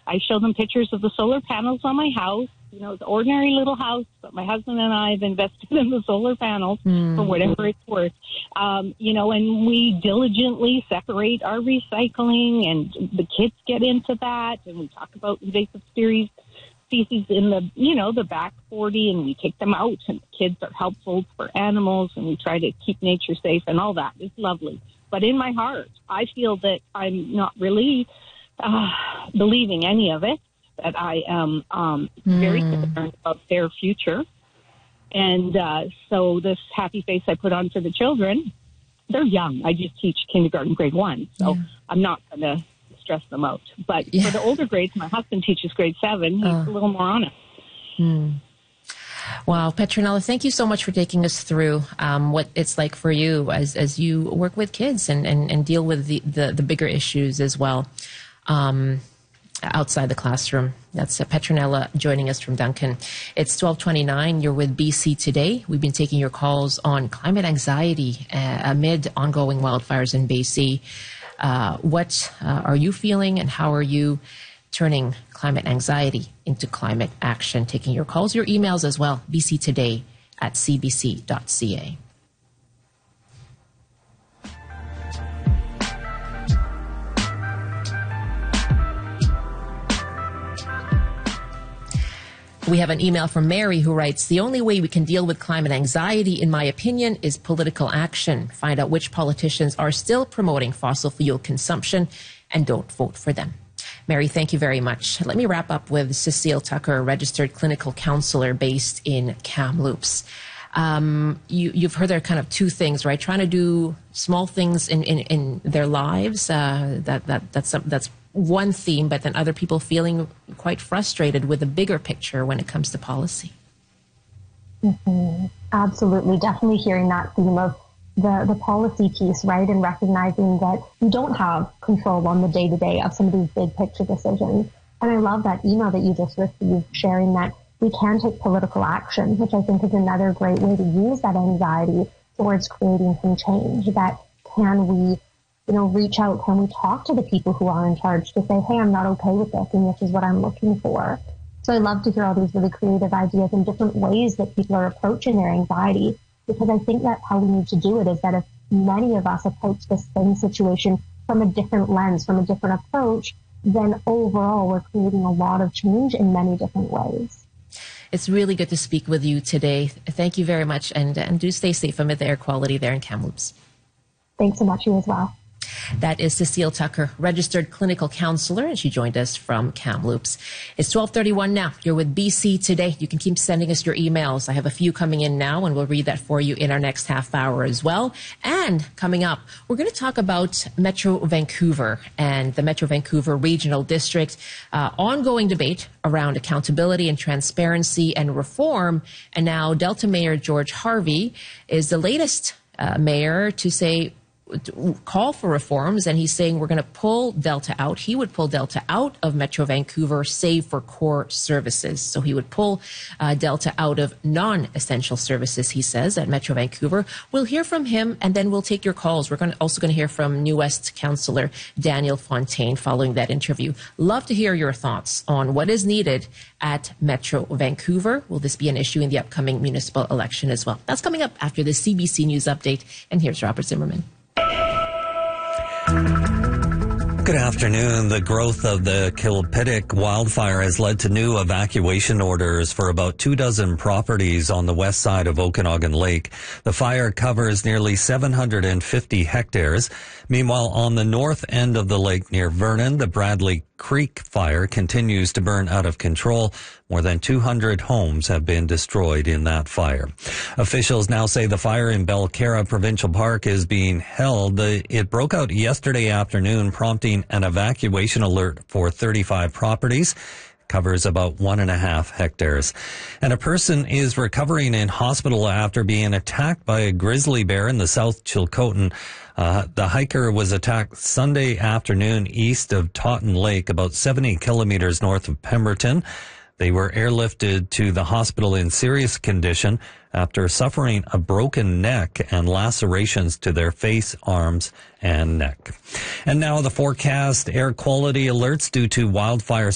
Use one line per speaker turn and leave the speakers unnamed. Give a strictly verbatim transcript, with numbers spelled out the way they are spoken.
I show them pictures of the solar panels on my house. You know, it's an ordinary little house, but my husband and I have invested in the solar panels mm. for whatever it's worth. Um, you know, and we diligently separate our recycling, and the kids get into that, and we talk about invasive species species in the, you know, the back forty, and we take them out, and the kids are helpful for animals, and we try to keep nature safe and all that. It's lovely. But in my heart, I feel that I'm not really uh, believing any of it, that I am um, mm. very concerned about their future. And uh, so this happy face I put on for the children, they're young. I just teach kindergarten, grade one, so yeah. I'm not going to stress them out. But yeah. for the older grades, my husband teaches grade seven. He's uh. a little more on it.
Mm. Wow, Petronella, thank you so much for taking us through um, what it's like for you as as you work with kids and, and, and deal with the, the, the bigger issues as well um, outside the classroom. That's uh, Petronella joining us from Duncan. It's twelve twenty-nine. You're with B C Today. We've been taking your calls on climate anxiety uh, amid ongoing wildfires in B C. Uh, what uh, are you feeling, and how are you turning climate anxiety into climate action? Taking your calls, your emails as well, b c today at c b c dot c a. We have an email from Mary who writes, the only way we can deal with climate anxiety, in my opinion, is political action. Find out which politicians are still promoting fossil fuel consumption and don't vote for them. Mary, thank you very much. Let me wrap up with Cecile Tucker, a registered clinical counselor based in Kamloops. Um, you, you've heard there are kind of two things, right? Trying to do small things in, in, in their lives. Uh, that, that, that's, that's one theme, but then other people feeling quite frustrated with the bigger picture when it comes to policy.
Mm-hmm. Absolutely. Definitely hearing that theme of the, the policy piece, right? And recognizing that you don't have control on the day-to-day of some of these big picture decisions. And I love that email that you just received sharing that we can take political action, which I think is another great way to use that anxiety towards creating some change. That can we, you know, reach out, can we talk to the people who are in charge to say, hey, I'm not okay with this, and this is what I'm looking for. So I love to hear all these really creative ideas and different ways that people are approaching their anxiety, because I think that's how we need to do it, is that if many of us approach the same situation from a different lens, from a different approach, then overall we're creating a lot of change in many different ways.
It's really good to speak with you today. Thank you very much, and, and do stay safe amid the air quality there in Kamloops.
Thanks so much, you as well.
That is Cecile Tucker, registered clinical counselor, and she joined us from Kamloops. It's twelve thirty-one now. You're with B C Today. You can keep sending us your emails. I have a few coming in now, and we'll read that for you in our next half hour as well. And coming up, we're going to talk about Metro Vancouver and the Metro Vancouver Regional District. Uh, ongoing debate around accountability and transparency and reform. And now Delta Mayor George Harvey is the latest uh, mayor to say, call for reforms, and he's saying we're going to pull Delta out. He would pull Delta out of Metro Vancouver, save for core services. So he would pull uh, Delta out of non-essential services, he says, at Metro Vancouver. We'll hear from him, and then we'll take your calls. We're going to, also going to hear from New West Councillor Daniel Fontaine following that interview. Love to hear your thoughts on what is needed at Metro Vancouver. Will this be an issue in the upcoming municipal election as well? That's coming up after the C B C News Update, and here's Robert Zimmerman.
Good afternoon. The growth of the Kilpitic wildfire has led to new evacuation orders for about two dozen properties on the west side of Okanagan Lake. The fire covers nearly seven hundred fifty hectares. Meanwhile, on the north end of the lake near Vernon, the Bradley Creek fire continues to burn out of control. More than two hundred homes have been destroyed in that fire. Officials now say the fire in Belcarra Provincial Park is being held. It broke out yesterday afternoon, prompting an evacuation alert for thirty-five properties. Covers about one and a half hectares. And a person is recovering in hospital after being attacked by a grizzly bear in the South Chilcotin. Uh, the hiker was attacked Sunday afternoon east of Totten Lake, about seventy kilometers north of Pemberton. They were airlifted to the hospital in serious condition after suffering a broken neck and lacerations to their face, arms, and neck. And now the forecast: air quality alerts due to wildfire